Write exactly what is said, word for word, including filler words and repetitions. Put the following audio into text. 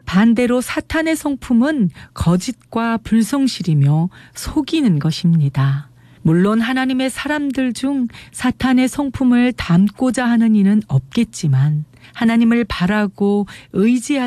반대로 사탄의 성품은 거짓과 불성실이며 속이는 것입니다. 물론 하나님의 사람들 중 사탄의 성품을 담고자 하는 이는 없겠지만 하나님을 바라고 의지하지